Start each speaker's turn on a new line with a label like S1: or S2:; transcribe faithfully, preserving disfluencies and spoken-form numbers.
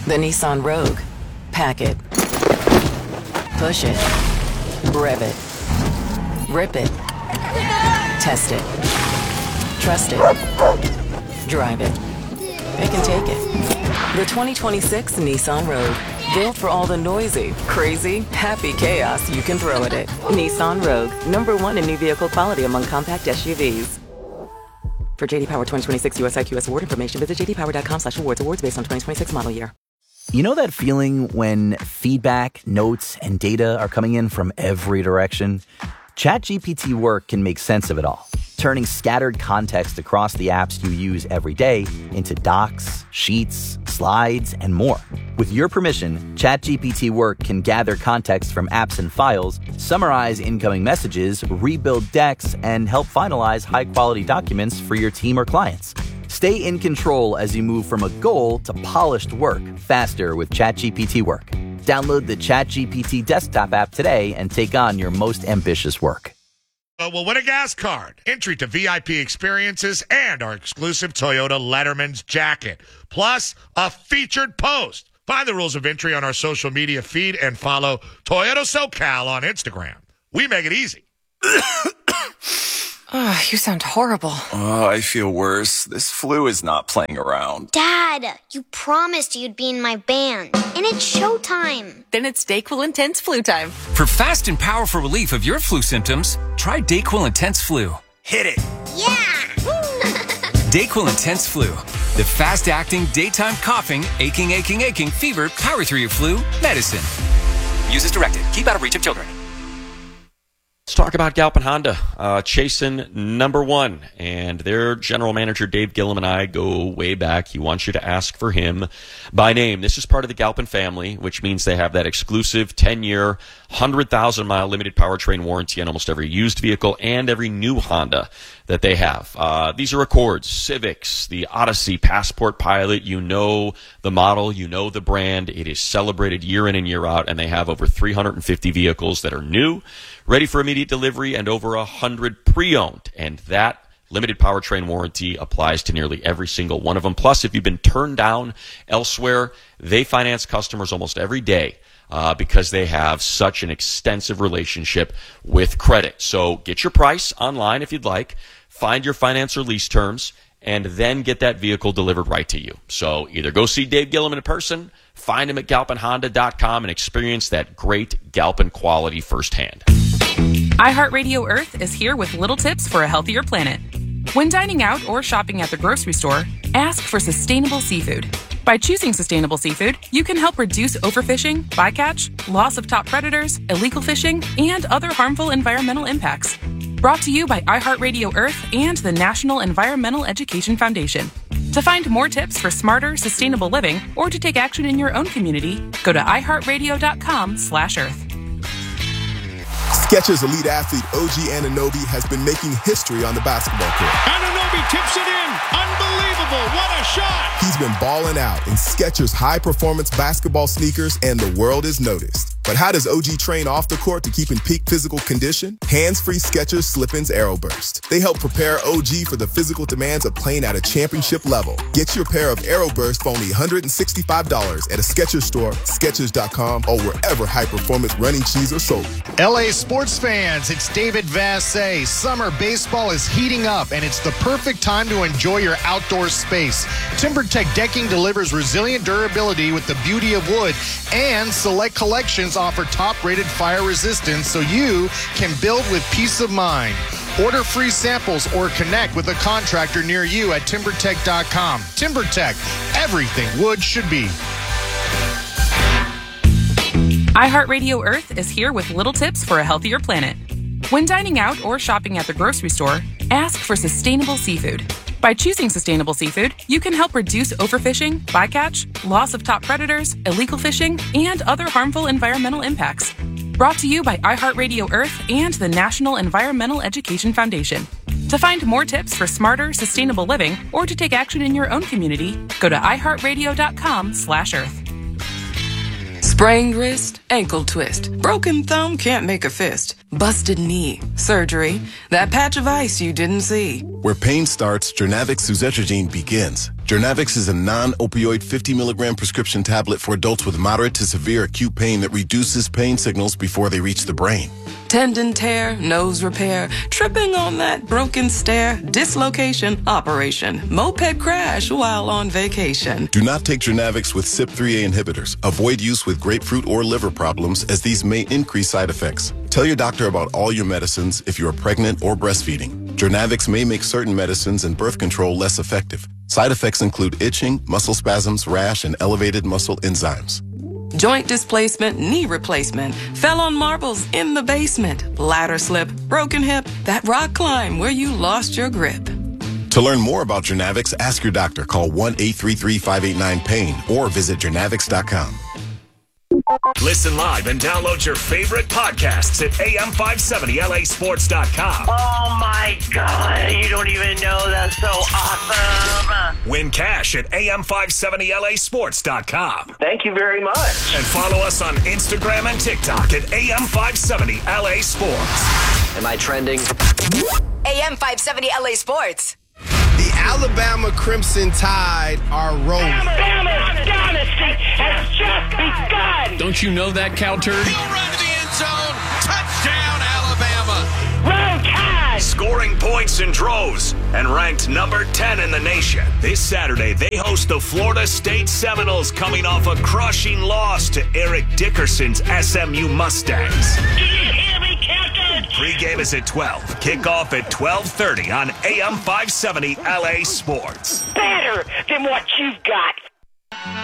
S1: The Nissan Rogue. Pack it. Push it. Rev it. Rip it. Test it. Trust it. Drive it. It can take it. The twenty twenty-six Nissan Rogue. Built for all the noisy, crazy, happy chaos you can throw at it. Nissan Rogue. Number one in new vehicle quality among compact S U Vs. For J D Power twenty twenty-six U S I Q S award information, visit j d power dot com slash awards. Awards based on twenty twenty-six model year.
S2: You know that feeling when feedback, notes, and data are coming in from every direction? ChatGPT Work can make sense of it all, turning scattered context across the apps you use every day into docs, sheets, slides, and more. With your permission, ChatGPT Work can gather context from apps and files, summarize incoming messages, rebuild decks, and help finalize high-quality documents for your team or clients. Stay in control as you move from a goal to polished work faster with ChatGPT Work. Download the ChatGPT desktop app today and take on your most ambitious work.
S3: Uh, we'll win a gas card, entry to V I P experiences, and our exclusive Toyota Letterman's jacket, plus a featured post. Find the rules of entry on our social media feed and follow Toyota SoCal on Instagram. We make it easy.
S4: Oh, you sound horrible.
S5: Oh, I feel worse. This flu is not playing around.
S6: Dad, you promised you'd be in my band, and it's showtime.
S4: Then it's DayQuil Intense Flu time.
S7: For fast and powerful relief of your flu symptoms, try DayQuil Intense Flu.
S5: Hit it.
S6: Yeah!
S7: DayQuil Intense Flu. The fast-acting, daytime coughing, aching, aching, aching, fever, power through your flu medicine. Use as directed. Keep out of reach of children.
S8: Let's talk about Galpin Honda, uh, chasing number one. And their general manager, Dave Gillum, and I go way back. He wants you to ask for him by name. This is part of the Galpin family, which means they have that exclusive ten-year, one hundred thousand mile limited powertrain warranty on almost every used vehicle and every new Honda that they have. Uh, these are Accords, Civics, the Odyssey, Passport, Pilot. You know the model, you know the brand. It is celebrated year in and year out, and they have over three hundred fifty vehicles that are new, ready for immediate delivery, and over one hundred pre-owned. And that limited powertrain warranty applies to nearly every single one of them. Plus, if you've been turned down elsewhere, they finance customers almost every day uh, because they have such an extensive relationship with credit. So get your price online if you'd like, find your finance or lease terms, and then get that vehicle delivered right to you. So either go see Dave Gillum in person, find him at galpin honda dot com, and experience that great Galpin quality firsthand.
S9: iHeartRadio Earth is here with little tips for a healthier planet. When dining out or shopping at the grocery store, ask for sustainable seafood. By choosing sustainable seafood, you can help reduce overfishing, bycatch, loss of top predators, illegal fishing, and other harmful environmental impacts. Brought to you by iHeartRadio Earth and the National Environmental Education Foundation. To find more tips for smarter, sustainable living, or to take action in your own community, go to i heart radio dot com slash earth.
S10: Skechers elite athlete O G Anunoby has been making history on the basketball court.
S11: Anunoby tips it in. Unbelievable. What a shot.
S10: He's been balling out in Skechers high-performance basketball sneakers, and the world is noticed. But how does O G train off the court to keep in peak physical condition? Hands-free Skechers Slip-ins AeroBurst. They help prepare O G for the physical demands of playing at a championship level. Get your pair of AeroBurst for only one hundred sixty-five dollars at a Skechers store, skechers dot com, or wherever high-performance running shoes are sold.
S12: L A sports fans, it's David Vassay. Summer baseball is heating up, and it's the perfect time to enjoy your outdoor space. TimberTech decking delivers resilient durability with the beauty of wood, and select collections offer top-rated fire resistance so you can build with peace of mind. Order free samples or connect with a contractor near you at timber tech dot com. TimberTech, everything wood should be.
S9: iHeartRadio Earth is here with little tips for a healthier planet. When dining out or shopping at the grocery store, ask for sustainable seafood. By choosing sustainable seafood, you can help reduce overfishing, bycatch, loss of top predators, illegal fishing, and other harmful environmental impacts. Brought to you by iHeartRadio Earth and the National Environmental Education Foundation. To find more tips for smarter, sustainable living, or to take action in your own community, go to i heart radio dot com slash earth.
S13: Sprained wrist, ankle twist, broken thumb, can't make a fist, busted knee, surgery, that patch of ice you didn't see.
S14: Where pain starts, Jurnavic suzetrigine begins.
S10: Journavx is a non-opioid fifty milligram prescription tablet for adults with moderate to severe acute pain that reduces pain signals before they reach the brain.
S13: Tendon tear, nose repair, tripping on that broken stair, dislocation, operation, moped crash while on vacation.
S10: Do not take Journavx with C Y P three A inhibitors. Avoid use with grapefruit or liver problems, as these may increase side effects. Tell your doctor about all your medicines if you are pregnant or breastfeeding. Journavx may make certain medicines and birth control less effective. Side effects include itching, muscle spasms, rash, and elevated muscle enzymes.
S13: Joint displacement, knee replacement, fell on marbles in the basement, ladder slip, broken hip, that rock climb where you lost your grip.
S10: To learn more about Journavx, ask your doctor. Call one eight three three, five eight nine, pain or visit journavx dot com.
S14: Listen live and download your favorite podcasts at A M five seventy L A sports dot com.
S15: Oh my God, you don't even know, that's so awesome.
S14: Win cash at A M five seventy L A sports dot com.
S15: Thank you very much.
S14: And follow us on Instagram and TikTok at A M five seventy L A Sports.
S16: Am I trending?
S17: A M five seventy L A Sports.
S18: The Alabama Crimson Tide are rolling.
S15: Alabama's dynasty has just begun.
S11: Don't you know that, cow turd?
S19: He'll run to the end zone. Touchdown, Alabama.
S15: Roll Tide.
S14: Scoring points in droves and ranked number ten in the nation. This Saturday, they host the Florida State Seminoles, coming off a crushing loss to Eric Dickerson's S M U Mustangs.
S15: Do you hear me, Captain?
S14: Pre-game is at twelve. Kickoff at twelve thirty on A M five seventy L A Sports.
S15: Better than what you've got.